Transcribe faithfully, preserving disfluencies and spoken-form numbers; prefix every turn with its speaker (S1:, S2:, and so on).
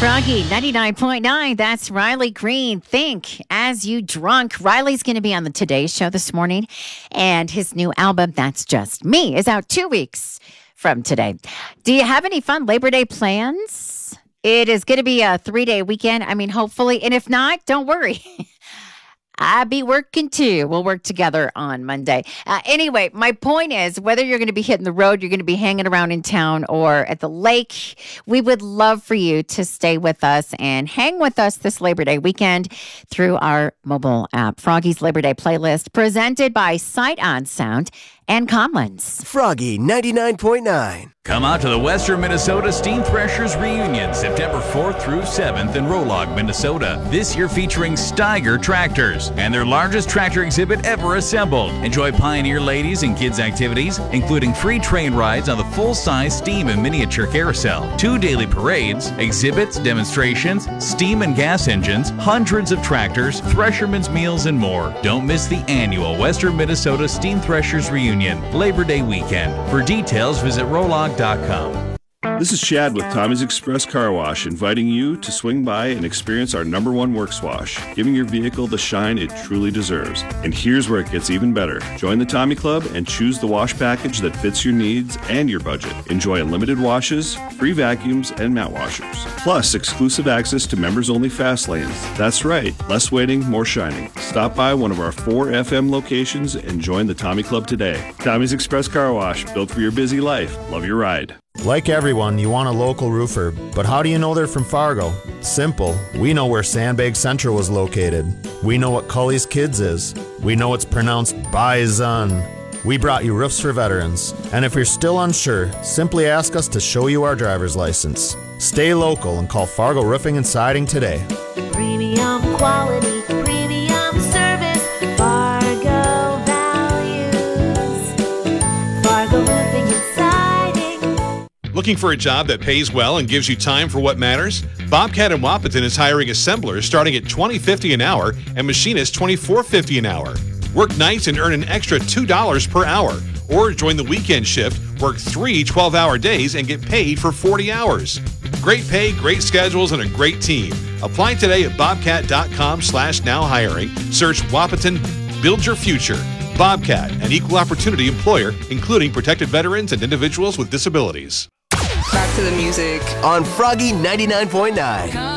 S1: Froggy ninety-nine point nine. That's Riley Green. Think as you drunk. Riley's going to be on the Today Show this morning, and his new album, That's Just Me, is out two weeks from today. Do you have any fun Labor Day plans? It is going to be a three-day weekend. I mean, hopefully. And if not, don't worry. I be working too. We'll work together on Monday. Uh, anyway, my point is, whether you're going to be hitting the road, you're going to be hanging around in town or at the lake, we would love for you to stay with us and hang with us this Labor Day weekend through our mobile app. Froggy's Labor Day playlist, presented by Sight On Sound and Comlins.
S2: Froggy ninety-nine point nine.
S3: Come out to the Western Minnesota Steam Threshers Reunion, September fourth through seventh in Rolog, Minnesota. This year featuring Steiger tractors and their largest tractor exhibit ever assembled. Enjoy Pioneer ladies and kids activities, including free train rides on the full-size steam and miniature carousel, two daily parades, exhibits, demonstrations, steam and gas engines, hundreds of tractors, threshermen's meals, and more. Don't miss the annual Western Minnesota Steam Threshers Reunion, Labor Day weekend. For details, visit rolog dot com.
S4: This is Chad with Tommy's Express Car Wash, inviting you to swing by and experience our number one works wash, giving your vehicle the shine it truly deserves. And here's where it gets even better. Join the Tommy Club and choose the wash package that fits your needs and your budget. Enjoy unlimited washes, free vacuums, and mat washers. Plus, exclusive access to members-only fast lanes. That's right, less waiting, more shining. Stop by one of our four F M locations and join the Tommy Club today. Tommy's Express Car Wash, built for your busy life. Love your ride.
S5: Like everyone, you want a local roofer, but how do you know they're from Fargo? Simple. We know where Sandbag Central was located. We know what Cully's Kids is. We know it's pronounced Bison. We brought you Roofs for Veterans. And if you're still unsure, simply ask us to show you our driver's license. Stay local and call Fargo Roofing and Siding today.
S6: Premium quality, premium service, Fargo values, Fargo Roofing and Siding.
S7: Looking for a job that pays well and gives you time for what matters? Bobcat in Wapaton is hiring assemblers starting at twenty dollars and fifty cents an hour and machinists twenty-four dollars and fifty cents an hour. Work nights and earn an extra two dollars per hour. Or join the weekend shift, work three twelve-hour days and get paid for forty hours. Great pay, great schedules, and a great team. Apply today at bobcat dot com slash now hiring. Search Wapaton, build your future. Bobcat, an equal opportunity employer, including protected veterans and individuals with disabilities.
S8: Back to the music
S2: on Froggy ninety-nine point nine.